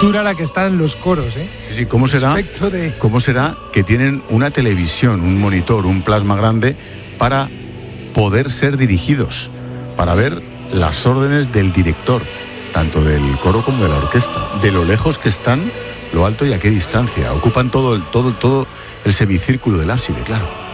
altura a la que están los coros, ¿eh? Sí, ¿cómo será que tienen una televisión, un monitor, un plasma grande para poder ser dirigidos, para ver las órdenes del director, tanto del coro como de la orquesta, de lo lejos que están, lo alto y a qué distancia? Ocupan todo el semicírculo del ábside, claro.